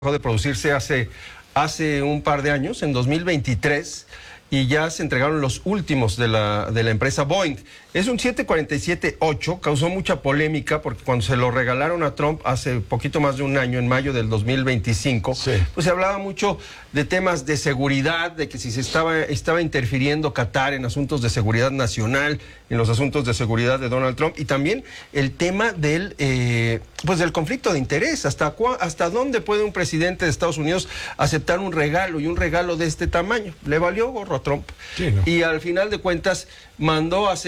dejó de producirse hace un par de años, en 2023, y ya se entregaron los últimos de la empresa Boeing. Es un 747-8, causó mucha polémica porque cuando se lo regalaron a Trump hace poquito más de un año, en mayo del 2025, sí, pues se hablaba mucho de temas de seguridad, de que si se estaba interfiriendo Qatar en asuntos de seguridad nacional, en los asuntos de seguridad de Donald Trump, y también el tema del conflicto de interés. ¿Hasta dónde puede un presidente de Estados Unidos aceptar un regalo, y un regalo de este tamaño? Le valió gorro a Trump. Sí, ¿no? Y al final de cuentas mandó a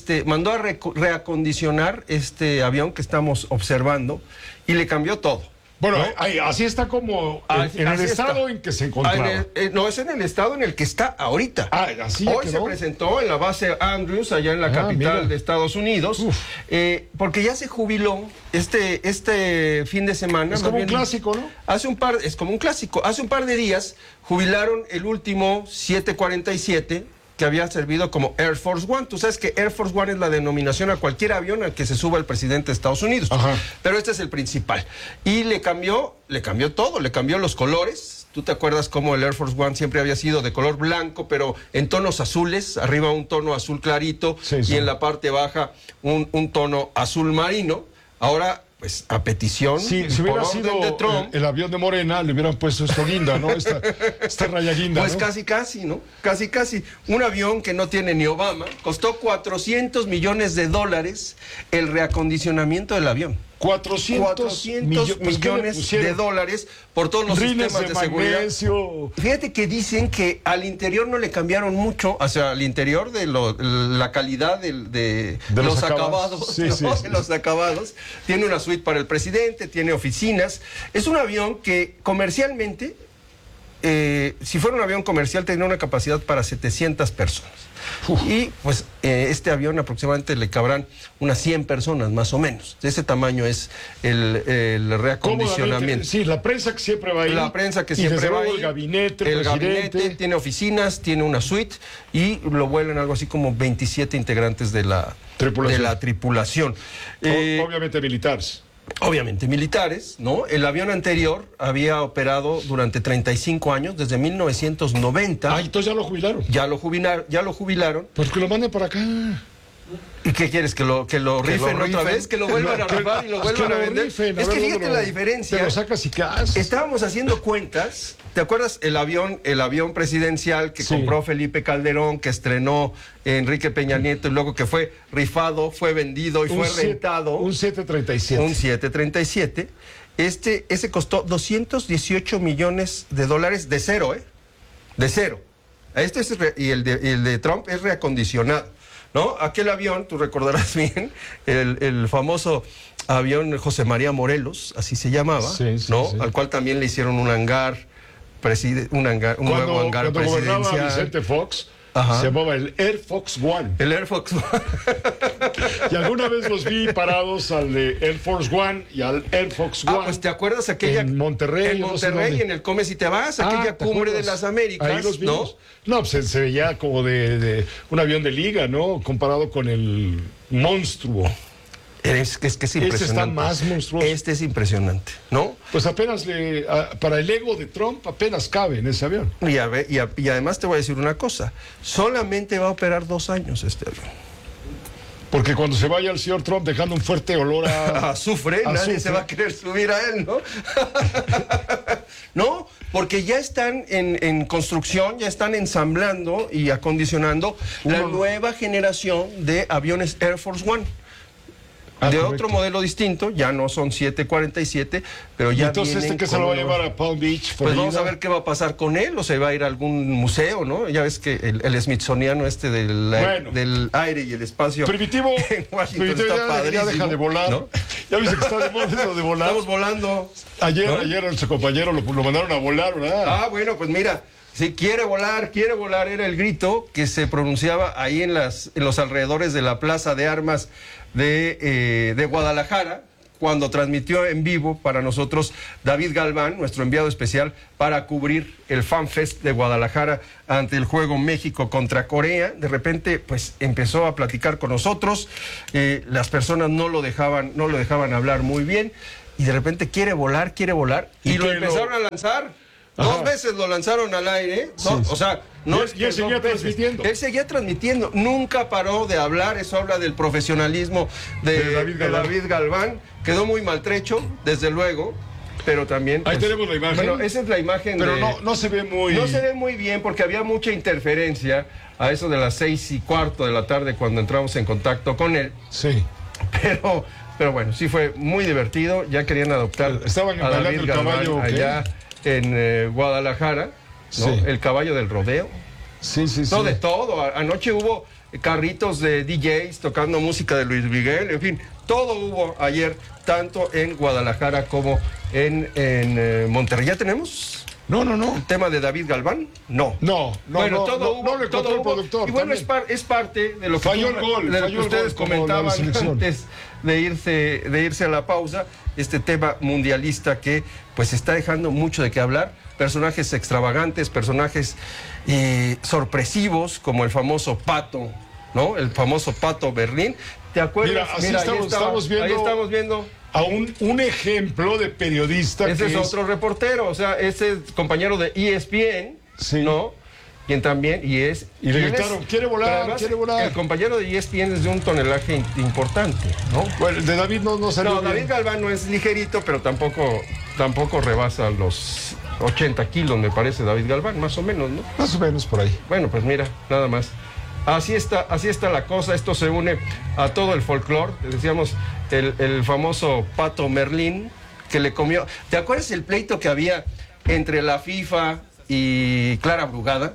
reacondicionar este avión que estamos observando y le cambió todo. Bueno, ¿no? Así está como en el estado en que se encontraba. No, es en el estado en el que está ahorita. Así Hoy quedó. se presentó en la base Andrews, allá en la capital de Estados Unidos, porque ya se jubiló este fin de semana. Es como un clásico, ¿no? Es como un clásico. Hace un par de días jubilaron el último 747, que había servido como Air Force One. Tú sabes que Air Force One es la denominación a cualquier avión al que se suba el presidente de Estados Unidos. Ajá. Pero este es el principal. Y le cambió todo, le cambió los colores. ¿Tú te acuerdas cómo el Air Force One siempre había sido de color blanco, pero en tonos azules? Arriba un tono azul clarito, sí. Y en la parte baja un tono azul marino. Ahora, pues a petición, sí, si hubiera sido de Trump, el avión de Morena, le hubieran puesto esto guinda, ¿no? Esta raya guinda, pues, ¿no? Casi, ¿no? Casi. Un avión que no tiene ni Obama, costó $400 millones el reacondicionamiento del avión. 400 millones de dólares por todos los sistemas de seguridad. Magnesio. Fíjate que dicen que al interior no le cambiaron mucho, o sea, al interior de la calidad de los acabados, sí, ¿no? Sí. Los acabados. Tiene una suite para el presidente, tiene oficinas. Es un avión que comercialmente, si fuera un avión comercial, tendría una capacidad para 700 personas. Y pues este avión aproximadamente le cabrán unas 100 personas, más o menos. De ese tamaño es el reacondicionamiento. Sí, la prensa que siempre va ahí. La prensa que siempre va ahí. El gabinete, el gabinete, tiene oficinas, tiene una suite, y lo vuelan algo así como 27 integrantes de la tripulación. Obviamente militares. Obviamente militares, ¿no? El avión anterior había operado durante 35 años, desde 1990. Entonces ya lo jubilaron. Ya lo jubilaron. Pues que lo manden para acá. ¿Y qué quieres? ¿Que lo rifen otra vez? ¿Que lo vuelvan a rifar y lo vuelvan a vender? Es que fíjate la diferencia. Te lo sacas y qué haces. Estábamos haciendo cuentas. ¿Te acuerdas el avión presidencial que compró Felipe Calderón, que estrenó Enrique Peña Nieto, y luego que fue rifado, fue vendido y fue rentado? Un 737. Un 737. Ese costó $218 millones de cero, ¿eh? De cero. Y el de Trump es reacondicionado, ¿no? Aquel avión, tú recordarás bien, el famoso avión José María Morelos, así se llamaba, ¿no? Sí. Al cual también le hicieron un nuevo hangar presidencial. Cuando gobernaba Vicente Fox, se llamaba el Air Fox One. El Air Fox One. Y alguna vez los vi parados al Air Force One y al Air Fox One. Pues te acuerdas aquella... En Monterrey. En Monterrey, en el Comes y te vas, aquella cumbre de las Américas. Ahí los vimos. No, pues se veía como de un avión de liga, ¿no? Comparado con el monstruo. Es que es impresionante. Este está más monstruoso. Este es impresionante, ¿no? Pues apenas para el ego de Trump apenas cabe en ese avión. Y además te voy a decir una cosa, solamente va a operar 2 años este avión. Porque cuando se vaya el señor Trump dejando un fuerte olor a azufre, nadie se va a querer subir a él, ¿no? No, porque ya están en construcción, ya están ensamblando y acondicionando la nueva generación de aviones Air Force One. De otro modelo distinto, ya no son 747, pero ya entonces que se lo va a llevar a Palm Beach, pues vamos a ver qué va a pasar con él, o se va a ir a algún museo, ¿no? Ya ves que el Smithsoniano del aire y el espacio Primitivo en Washington está padrísimo, ya deja de volar, ¿no? Ya viste que está de moda eso de volar. Estamos volando. Ayer nuestro compañero lo mandaron a volar, ¿verdad? Bueno, pues mira, si quiere volar, era el grito que se pronunciaba ahí en los alrededores de la Plaza de Armas de Guadalajara, cuando transmitió en vivo para nosotros David Galván, nuestro enviado especial, para cubrir el Fan Fest de Guadalajara ante el juego México contra Corea. De repente, pues, empezó a platicar con nosotros, las personas no lo dejaban hablar muy bien, y de repente quiere volar, y lo empezaron a lanzar. Ajá. 2 veces lo lanzaron al aire, Sí, sí. o sea, no es Y él seguía 2 veces. transmitiendo. Él seguía transmitiendo, nunca paró de hablar, eso habla del profesionalismo de David Galván. Quedó muy maltrecho, desde luego, pero también... Ahí tenemos la imagen. Bueno, esa es la imagen Pero de... no se ve muy... No se ve muy bien porque había mucha interferencia a eso de las 6:15 de la tarde cuando entramos en contacto con él. Sí. Pero bueno, sí fue muy divertido. Ya querían adoptar Estaban a bailando David el Galván caballo, ¿o qué? allá en Guadalajara, ¿no? Sí. El caballo del rodeo. Sí. No, de todo. Anoche hubo carritos de DJs tocando música de Luis Miguel, en fin, todo hubo ayer, tanto en Guadalajara como en Monterrey. ¿Ya tenemos No. el tema de David Galván? No. Bueno, todo hubo. le todo contó el hubo. productor. Y bueno, también. es parte de lo que, Falló el gol, de lo falló que el ustedes gol, como la comentaban selección. antes de irse a la pausa, este tema mundialista que pues está dejando mucho de qué hablar. Personajes extravagantes, personajes sorpresivos, como el famoso Pato, ¿no? El famoso Pato Merlín. ¿Te acuerdas? Mira, así estamos viendo... Ahí estamos viendo... A un ejemplo de periodista Ese que es otro reportero, o sea, ese es compañero de ESPN, Sí. ¿no? Quien también, Y le gritaron, "Quiere volar, pero además, quiere volar". El compañero de ESPN es de un tonelaje importante, ¿no? Bueno, el de David no salió No, bien. David Galván no es ligerito, pero tampoco rebasa los 80 kilos, me parece, David Galván, más o menos, ¿no? Más o menos por ahí. Bueno, pues mira, nada más. Así está la cosa, esto se une a todo el folclore, decíamos, el famoso Pato Merlín, que le comió... ¿Te acuerdas el pleito que había entre la FIFA y Clara Brugada?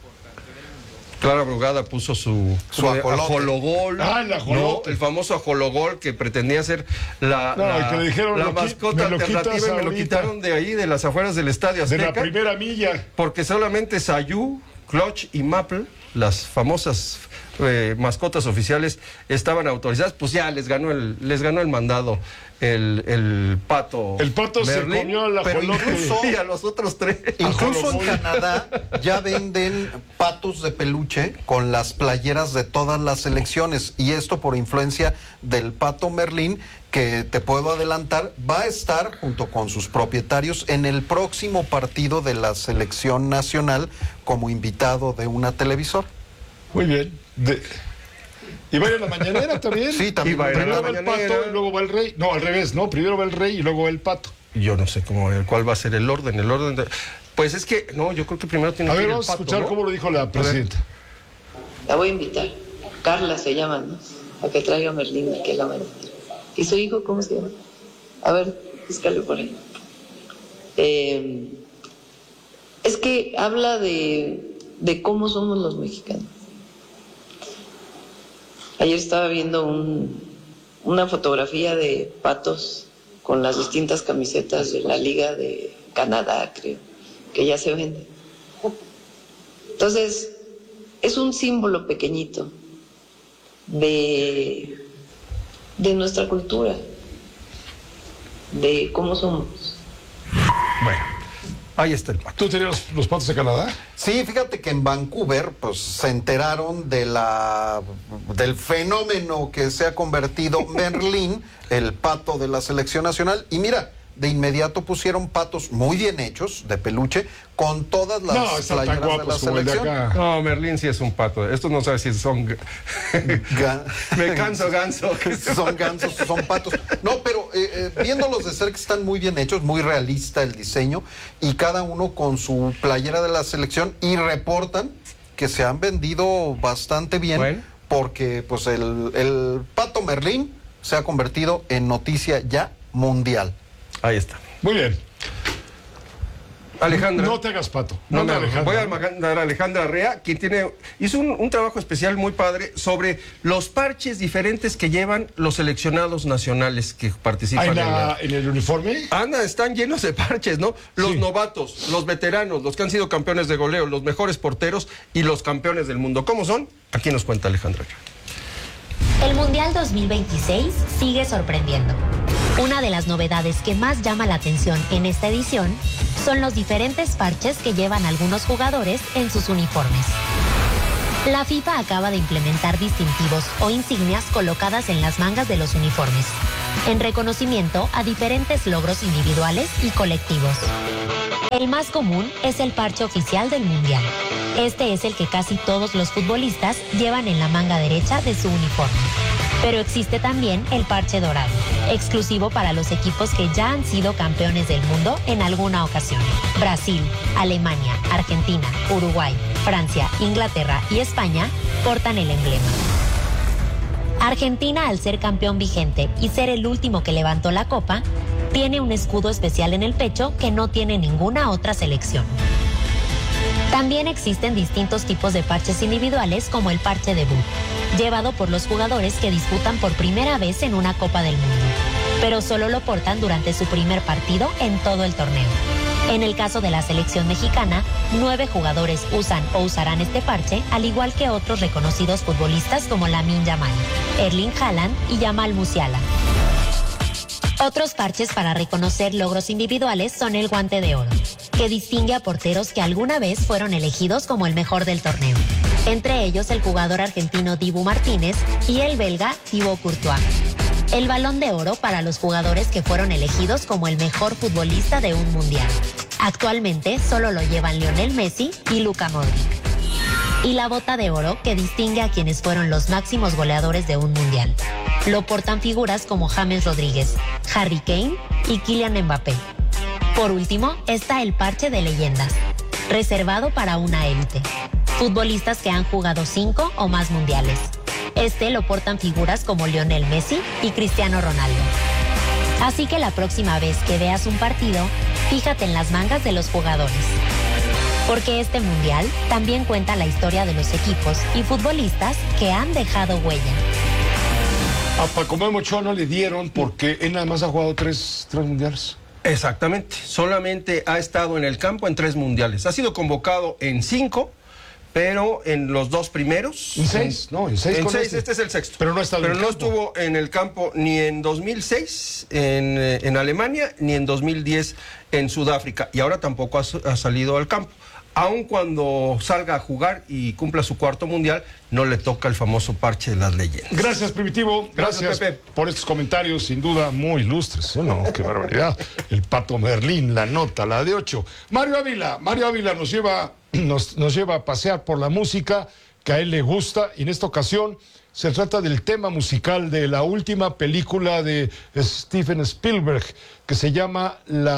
Clara Brugada puso su ajologol. Ah, el ajolote. ¿No? El famoso ajologol que pretendía ser la que le dijeron, la me mascota lo quitas alternativa, y me lo ahorita. quitaron de ahí, de las afueras del Estadio De Azteca. la primera milla. Porque solamente Sayú, Clutch y Maple, las famosas mascotas oficiales, estaban autorizadas. Pues ya les ganó el mandado el Pato. El Pato se Merlín, comió al pero ajolote. incluso y a los otros 3. Incluso en Ajolote. Canadá ya venden patos de peluche con las playeras de todas las selecciones, y esto por influencia del Pato Merlín, que te puedo adelantar, va a estar junto con sus propietarios en el próximo partido de la selección nacional como invitado de una televisora. Muy bien. ¿Y va a ir a la mañanera también? Sí, también. Y va a ir a la Primero va el mañanera. Pato y luego va el Rey. No, al revés, ¿no? Primero va el Rey y luego va el Pato. Yo no sé cuál va a ser el orden. Pues es que, no, yo creo que primero tiene A que ver, ir el vamos a Pato, escuchar ¿no? cómo lo dijo la presidenta. La voy a invitar. Carla se llama, ¿no? A que traiga a Merlín aquí a la mañana. ¿Y su hijo cómo se llama? A ver, búscale por ahí. Es que habla de cómo somos los mexicanos. Ayer estaba viendo una fotografía de patos con las distintas camisetas de la Liga de Canadá, creo, que ya se vende. Entonces, es un símbolo pequeñito de nuestra cultura, de cómo somos. Bueno, ahí está el Pato. ¿Tú tenías los patos de Canadá? Sí, fíjate que en Vancouver pues se enteraron del fenómeno que se ha convertido Merlín, el pato de la selección nacional, y mira, de inmediato pusieron patos muy bien hechos, de peluche, con todas las No, están tan playeras de la guapos como el de selección. acá. No, Merlín sí es un pato. Estos no sabes si son... Me canso, ganso. Son gansos, son patos. No, pero viéndolos de cerca están muy bien hechos, muy realista el diseño, y cada uno con su playera de la selección, y reportan que se han vendido bastante bien, Bueno. porque pues el Pato Merlín se ha convertido en noticia ya mundial. Ahí está. Muy bien. Alejandra. No te hagas pato. No, te no, Alejandra. voy a mandar a Alejandra Arrea, quien hizo un trabajo especial muy padre sobre los parches diferentes que llevan los seleccionados nacionales que participan ¿En el uniforme? están llenos de parches, ¿no? Los Sí. novatos, los veteranos, los que han sido campeones de goleo, los mejores porteros y los campeones del mundo. ¿Cómo son? Aquí nos cuenta Alejandra Arrea. El Mundial 2026 sigue sorprendiendo. Una de las novedades que más llama la atención en esta edición son los diferentes parches que llevan algunos jugadores en sus uniformes. La FIFA acaba de implementar distintivos o insignias colocadas en las mangas de los uniformes. en reconocimiento a diferentes logros individuales y colectivos. El más común es el parche oficial del Mundial. Este es el que casi todos los futbolistas llevan en la manga derecha de su uniforme. Pero existe también el parche dorado, exclusivo para los equipos que ya han sido campeones del mundo en alguna ocasión. Brasil, Alemania, Argentina, Uruguay, Francia, Inglaterra y España portan el emblema. Argentina, al ser campeón vigente y ser el último que levantó la copa, tiene un escudo especial en el pecho que no tiene ninguna otra selección. También existen distintos tipos de parches individuales, como el parche debut, llevado por los jugadores que disputan por primera vez en una Copa del Mundo, pero solo lo portan durante su primer partido en todo el torneo. En el caso de la selección mexicana, 9 jugadores usan o usarán este parche, al igual que otros reconocidos futbolistas como Lamine Yamal, Erling Haaland y Yamal Musiala. Otros parches para reconocer logros individuales son el guante de oro, que distingue a porteros que alguna vez fueron elegidos como el mejor del torneo. Entre ellos el jugador argentino Dibu Martínez y el belga Thibaut Courtois. El balón de oro para los jugadores que fueron elegidos como el mejor futbolista de un mundial. Actualmente solo lo llevan Lionel Messi y Luka Modric. Y la bota de oro, que distingue a quienes fueron los máximos goleadores de un mundial. Lo portan figuras como James Rodríguez, Harry Kane y Kylian Mbappé. Por último está el parche de leyendas, reservado para una élite. Futbolistas que han jugado 5 o más mundiales. Este lo portan figuras como Lionel Messi y Cristiano Ronaldo. Así que la próxima vez que veas un partido, fíjate en las mangas de los jugadores. Porque este mundial también cuenta la historia de los equipos y futbolistas que han dejado huella. A Paco Memo Ochoa no le dieron porque él nada más ha jugado tres mundiales. Exactamente, solamente ha estado en el campo en 3 mundiales. Ha sido convocado en 5, pero en los 2 primeros. ¿En 6? No, en 6. En 6, este es el sexto. Pero no ha estado en el campo. Estuvo en el campo ni en 2006 en Alemania, ni en 2010 en Sudáfrica. Y ahora tampoco ha salido al campo. Aun cuando salga a jugar y cumpla su 4º mundial, no le toca el famoso parche de las leyendas. Gracias, Primitivo. Gracias, Pepe, por estos comentarios, sin duda muy ilustres. No, qué barbaridad. El Pato Merlín, la nota, la de 8. Mario Ávila nos lleva a pasear por la música que a él le gusta. Y en esta ocasión se trata del tema musical de la última película de Steven Spielberg, que se llama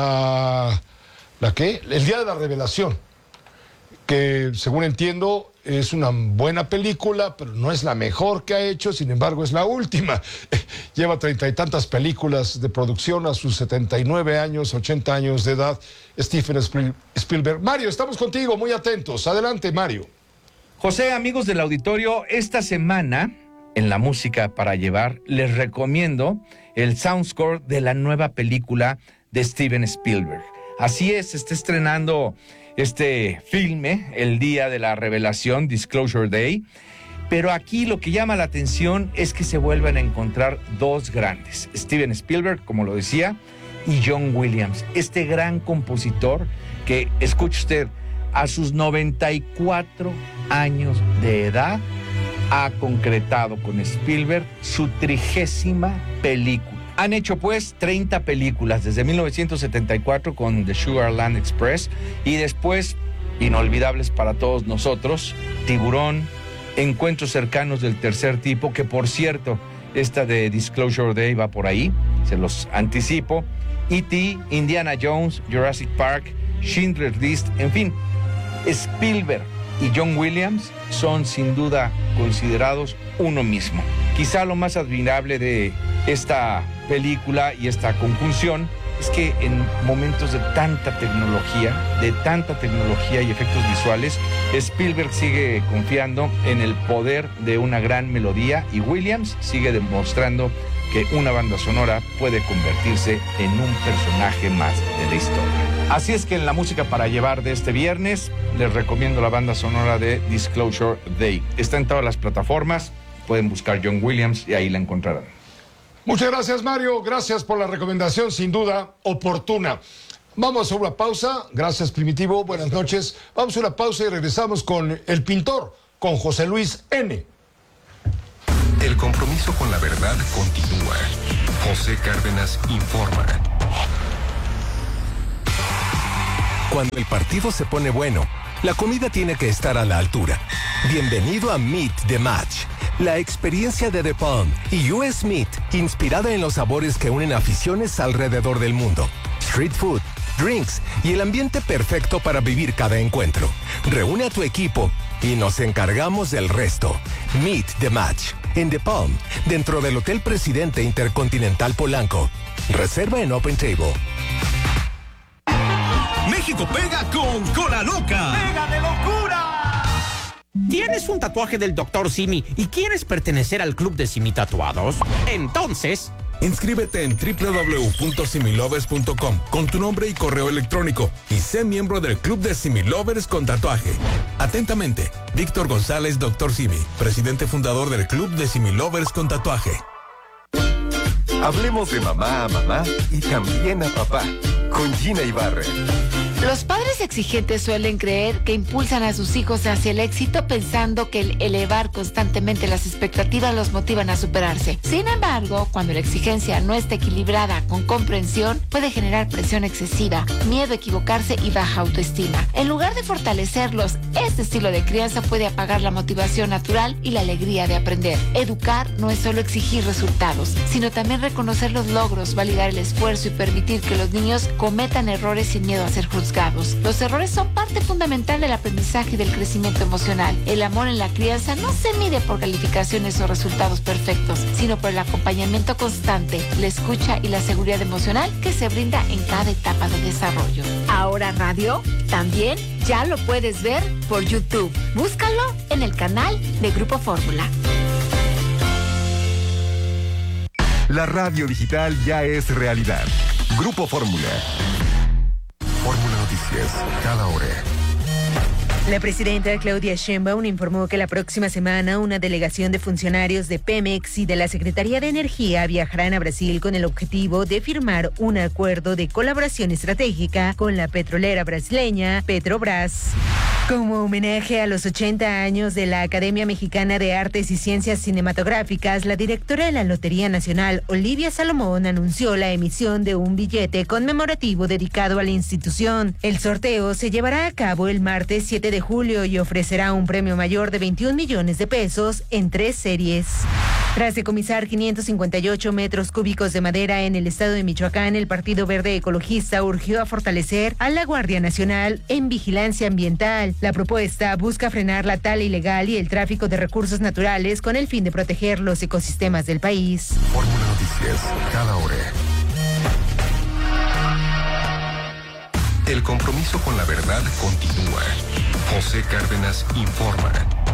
El Día de la Revelación, que según entiendo es una buena película, pero no es la mejor que ha hecho, sin embargo es la última. Lleva 30 y tantas películas de producción a sus 79 años, 80 años de edad, Steven Spielberg. Mario, estamos contigo, muy atentos. Adelante, Mario. José, amigos del auditorio, esta semana en La Música para Llevar les recomiendo el soundscore de la nueva película de Steven Spielberg. Así es, se está estrenando este filme, El Día de la Revelación, Disclosure Day, pero aquí lo que llama la atención es que se vuelven a encontrar 2 grandes, Steven Spielberg, como lo decía, y John Williams, este gran compositor que, escuche usted, a sus 94 años de edad ha concretado con Spielberg su 30ª película. Han hecho pues 30 películas desde 1974 con The Sugarland Express y después, inolvidables para todos nosotros, Tiburón, Encuentros cercanos del tercer tipo, que por cierto, esta de Disclosure Day va por ahí, se los anticipo, E.T., Indiana Jones, Jurassic Park, Schindler's List, en fin, Spielberg y John Williams son sin duda considerados uno mismo. Quizá lo más admirable de esta película y esta conjunción es que en momentos de tanta tecnología y efectos visuales, Spielberg sigue confiando en el poder de una gran melodía y Williams sigue demostrando que una banda sonora puede convertirse en un personaje más de la historia. Así es que en La Música para Llevar de este viernes les recomiendo la banda sonora de Disclosure Day. Está en todas las plataformas, pueden buscar John Williams y ahí la encontrarán. Muchas gracias, Mario. Gracias por la recomendación, sin duda oportuna. Vamos a una pausa. Gracias, Primitivo. Buenas noches. Vamos a una pausa y regresamos con El Pintor, con José Luis N. El compromiso con la verdad continúa. José Cárdenas informa. Cuando el partido se pone bueno, la comida tiene que estar a la altura. Bienvenido a Meet the Match, la experiencia de The Palm y US Meat, inspirada en los sabores que unen aficiones alrededor del mundo. Street food, drinks y el ambiente perfecto para vivir cada encuentro. Reúne a tu equipo y nos encargamos del resto. Meet the Match en The Palm, dentro del Hotel Presidente Intercontinental Polanco. Reserva en Open Table. México pega con Cola Loca. ¡Pega de locura! ¿Tienes un tatuaje del Dr. Simi y quieres pertenecer al club de Simi Tatuados? Entonces, inscríbete en www.similovers.com con tu nombre y correo electrónico y sé miembro del club de Similovers con tatuaje. Atentamente, Víctor González, Dr. Simi, presidente fundador del club de Similovers con tatuaje. Hablemos de mamá a mamá y también a papá, con Gina Ibarra. Los padres exigentes suelen creer que impulsan a sus hijos hacia el éxito pensando que el elevar constantemente las expectativas los motivan a superarse. Sin embargo, cuando la exigencia no está equilibrada con comprensión, puede generar presión excesiva, miedo a equivocarse y baja autoestima. En lugar de fortalecerlos, este estilo de crianza puede apagar la motivación natural y la alegría de aprender. Educar no es solo exigir resultados, sino también reconocer los logros, validar el esfuerzo y permitir que los niños cometan errores sin miedo a ser juzgados. Los errores son parte fundamental del aprendizaje y del crecimiento emocional. El amor en la crianza no se mide por calificaciones o resultados perfectos, sino por el acompañamiento constante, la escucha y la seguridad emocional que se brinda en cada etapa de desarrollo. Ahora radio, también ya lo puedes ver por YouTube. Búscalo en el canal de Grupo Fórmula. La radio digital ya es realidad. Grupo Fórmula. Fórmula Noticias, cada hora. La presidenta Claudia Sheinbaum informó que la próxima semana una delegación de funcionarios de Pemex y de la Secretaría de Energía viajarán a Brasil con el objetivo de firmar un acuerdo de colaboración estratégica con la petrolera brasileña Petrobras. Como homenaje a los 80 años de la Academia Mexicana de Artes y Ciencias Cinematográficas, la directora de la Lotería Nacional, Olivia Salomón, anunció la emisión de un billete conmemorativo dedicado a la institución. El sorteo se llevará a cabo el martes 7 de julio y ofrecerá un premio mayor de 21 millones de pesos en 3 series. Tras decomisar 558 metros cúbicos de madera en el estado de Michoacán, el Partido Verde Ecologista urgió a fortalecer a la Guardia Nacional en vigilancia ambiental. La propuesta busca frenar la tala ilegal y el tráfico de recursos naturales con el fin de proteger los ecosistemas del país. Fórmula Noticias, cada hora. El compromiso con la verdad continúa. José Cárdenas informa.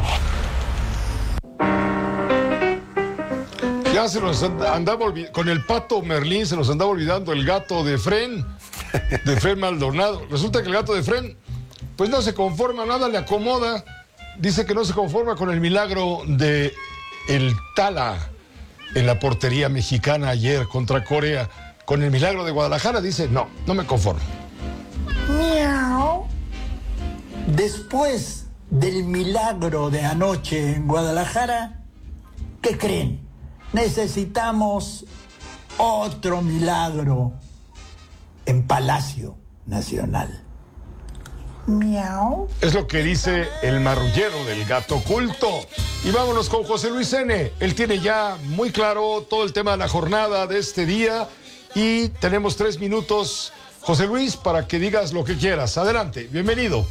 Ya se nos andaba olvidando, con el Pato Merlín se nos andaba olvidando el gato de Fren Maldonado. Resulta que el gato de Fren, pues no se conforma, nada le acomoda. Dice que no se conforma con el milagro de el Tala en la portería mexicana ayer contra Corea. Con el milagro de Guadalajara dice, no me conformo. Miau. Después del milagro de anoche en Guadalajara, ¿qué creen? Necesitamos otro milagro en Palacio Nacional. Miau. Es lo que dice el marrullero del gato oculto. Y vámonos con José Luis N. Él tiene ya muy claro todo el tema de la jornada de este día y tenemos 3 minutos, José Luis, para que digas lo que quieras. Adelante, bienvenido.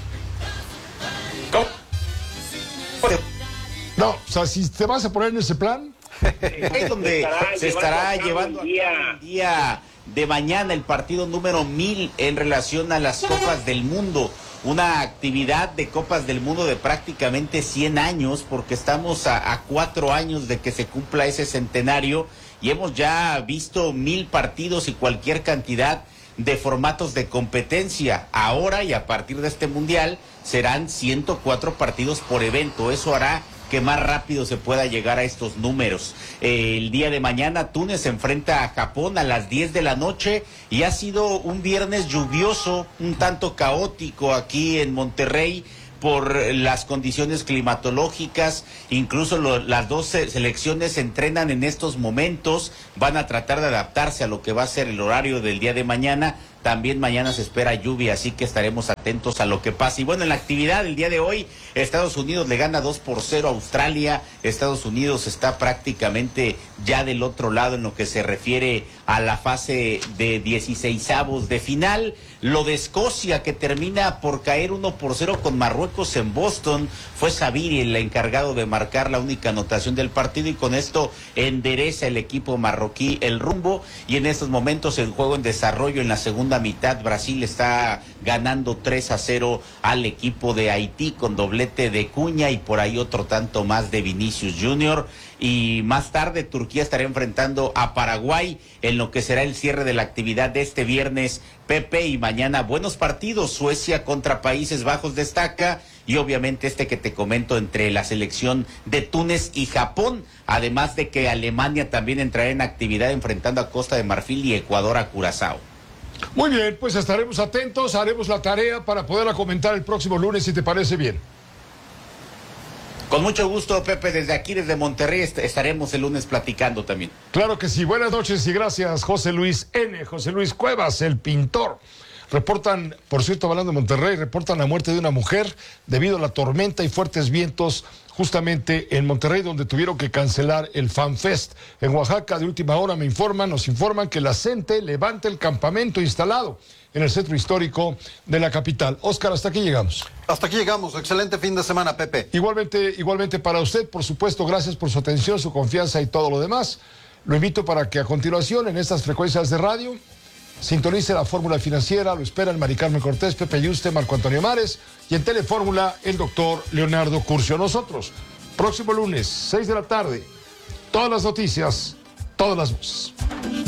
No, o sea, si te vas a poner en ese plan... Es donde se estará llevando el día de mañana el partido número 1000 en relación a las Copas del Mundo. Una actividad de Copas del Mundo de prácticamente 100 años, porque estamos a 4 años de que se cumpla ese centenario y hemos ya visto 1000 partidos y cualquier cantidad de formatos de competencia. Ahora y a partir de este mundial serán 104 partidos por evento. Eso hará que más rápido se pueda llegar a estos números. El día de mañana Túnez se enfrenta a Japón a las 10 de la noche y ha sido un viernes lluvioso, un tanto caótico aquí en Monterrey, por las condiciones climatológicas. Incluso las dos selecciones se entrenan en estos momentos, van a tratar de adaptarse a lo que va a ser el horario del día de mañana. También mañana se espera lluvia, así que estaremos atentos a lo que pase. Y bueno, en la actividad del día de hoy, Estados Unidos le gana 2-0 a Australia. Estados Unidos está prácticamente ya del otro lado en lo que se refiere a la fase de 16avos de final. Lo de Escocia, que termina por caer 1-0 con Marruecos en Boston, fue Sabiri el encargado de marcar la única anotación del partido, y con esto endereza el equipo marroquí el rumbo. Y en estos momentos el juego en desarrollo en la segunda mitad, Brasil está ganando 3-0 al equipo de Haití con doblete de Cuña y por ahí otro tanto más de Vinicius Junior. Y más tarde Turquía estará enfrentando a Paraguay en lo que será el cierre de la actividad de este viernes, Pepe. Y mañana buenos partidos, Suecia contra Países Bajos destaca, y obviamente este que te comento entre la selección de Túnez y Japón, además de que Alemania también entrará en actividad enfrentando a Costa de Marfil y Ecuador a Curazao. Muy bien, pues estaremos atentos, haremos la tarea para poderla comentar el próximo lunes, si te parece bien. Con mucho gusto, Pepe, desde aquí, desde Monterrey, estaremos el lunes platicando también. Claro que sí, buenas noches y gracias, José Luis N., José Luis Cuevas, el pintor. Reportan, por cierto, hablando de Monterrey, reportan la muerte de una mujer debido a la tormenta y fuertes vientos justamente en Monterrey, donde tuvieron que cancelar el Fan Fest. En Oaxaca, de última hora, nos informan que la CENTE levanta el campamento instalado en el centro histórico de la capital. Óscar, hasta aquí llegamos. Hasta aquí llegamos. Excelente fin de semana, Pepe. Igualmente para usted, por supuesto, gracias por su atención, su confianza y todo lo demás. Lo invito para que a continuación, en estas frecuencias de radio, sintonice la Fórmula Financiera. Lo espera el Mari Carmen Cortés, Pepe Yuste, Marco Antonio Mares, y en Telefórmula el doctor Leonardo Curcio. Nosotros, próximo lunes, 6 de la tarde, todas las noticias, todas las voces.